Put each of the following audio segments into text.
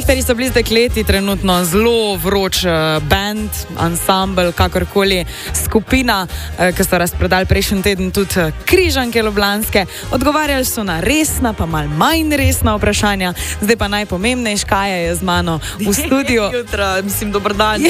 Fehtarji so bili z dekleti trenutno zelo vroč band, ansambl, kakorkoli skupina, ki so razpredali prejšnji teden tudi Križanke ljubljanske. Odgovarjali so na resna, pa malo manj resna vprašanja. Zdaj pa najpomembnejše, Kaja je z mano v studiu. Jutra, mislim, dober dan.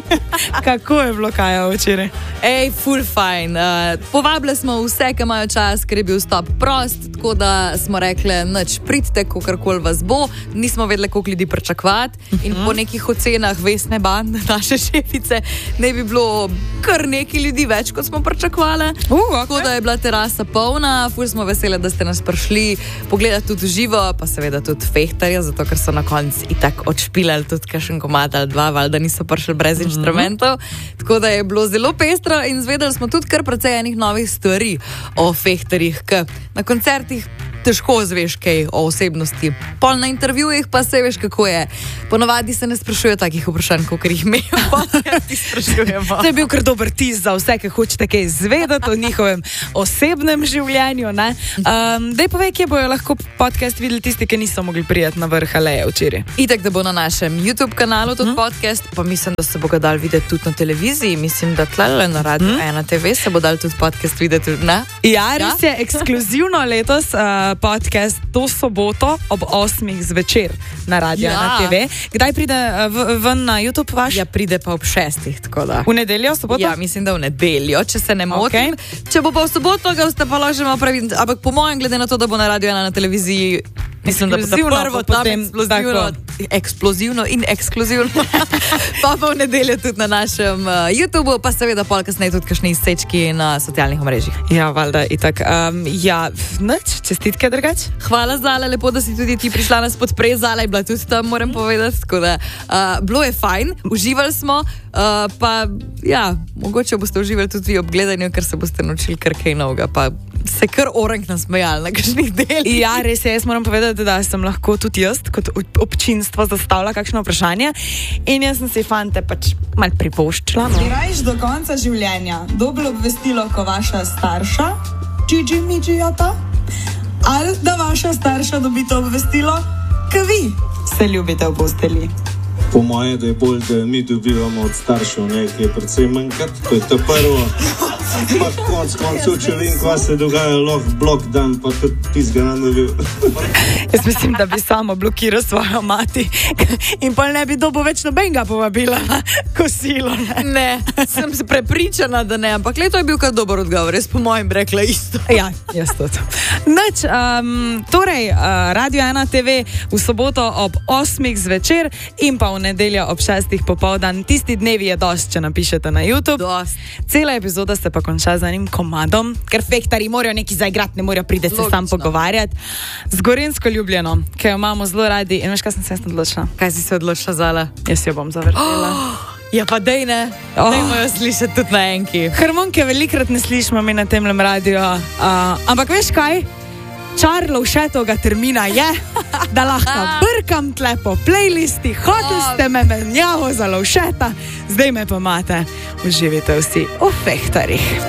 Kako je bilo, Kaja, včeraj? Full fine. Povabili smo vse, ki imajo čas, ker je bil stop prost, tako da smo rekli, nič, pridite, kakorkoli vas bo. Nismo vedeli, koliko ljudi pričakovati in po nekih ocenah Vesne Band, naše šefice, ne bi bilo kar nekaj ljudi več, kot smo pričakovali. Tako da je bila terasa polna, ful smo veseli, da ste nas prišli pogledati tudi živo, pa seveda tudi Fehtarja, zato ker so na koncu itak odšpilali tudi kakšen komad ali dva, valjda niso prišli brez inštrumentov. Tako da je bilo zelo pestro in zvedeli smo tudi kar precej enih novih stvari o Fehtarjih, ki na koncertih težko zveš kaj o osebnosti. Pol na intervjujih pa se veš, kako je. Ponovadi se ne sprašuje takih vprašanj, kot jih mi v podcastu sprašujemo. To je bil kar dober tis za vse, ki hočete kaj izvedeti o njihovem osebnem življenju. Daj povej, kje bojo lahko podcast videli tisti, ki niso mogli prijeti na vrh aleje včeraj. Itak, da bo na našem YouTube kanalu tudi podcast, pa mislim, da se bo ga dal videti tudi na televiziji. Mislim, da tlele na Radio 1 TV se bo dal tudi podcast videti. Ja, res je, ekskluzivno letos podcast to soboto ob 8 zvečer na Radio 1 TV. Kdaj pride ven na YouTube vaš? Ja, pride pa ob 6, tako da. V nedeljo, soboto? Ja, mislim, da v nedeljo, če se ne motim. Če bo pa v soboto, ga ste pa lahko že malo pravi, ampak po mojem, glede na to, da bo na Radio 1 na televiziji, mislim, da bo prvo tam eksplozivno in ekskluzivno. Pa v nedeljo tudi na našem YouTubeu, pa seveda pol kasneje tudi kakšni izsečki na socialnih omrežjih. Ja, valjda, itak. Nič, čestitke drugač. Hvala, Zala, lepo, da si tudi ti prišla nas podpreti. Zala je bila tudi tam, moram povedati. Tako da, bilo je fajn, uživali smo, pa ja, mogoče boste uživali tudi ob gledanju, ker se boste naučili kar kaj novega, pa se kar orank nasmejali na kakšnih delih. Ja, res je, jaz moram povedati, da sem lahko tudi jaz kot občinstvo zastavila kakšno vprašanje in jaz sem si fante pač malo privoščila. Bi rajš do konca življenja dobili obvestilo, ko vaša starša midžijata, ali da vaša starša dobite obvestilo, ko vi se ljubite v posteli? Po moje, da je bolj, da mi dobivamo od staršev nekaj predvsem manjkrat. To je to prvo. Pa koncu, če vem, kva se dogaja, lahko blok dan, pa tudi tizga nam dobil. Jaz mislim, da bi samo blokiral svojo mati in pa ne bi dobil več nobenega povabila na kosilo. Ne, sem se prepričana, da ne, ampak to je bil kar dober odgovor, jaz po mojem rekla isto. Ja, jaz tudi. Nič, torej, Radio 1 TV v soboto ob 8 zvečer in pa v nedeljo ob 6 popoldan. Tisti dnevi je dost, če napišete na YouTube. Dost. Cela epizoda se pa konča z enim komadom, ker Fehtarji morajo nekaj zaigrati, ne morajo priti se sam pogovarjati. Z Gorenjsko Ljubljano, ki jo imamo zelo radi. In veš, kaj sem se odločila? Kaj si se odločila, Zala? Jaz jo bom zavrtela. Ja pa dej ne, dejmo jo slišati tudi na enki. Harmonike velikrat ne slišimo mi na temlem radio, ampak veš kaj? Čar Lovšetovega termina je, da lahko brkam tle po playlisti, hoteli ste me menjavo za Lovšeta, zdaj me pa imate. Uživite vsi v Fehtarjih.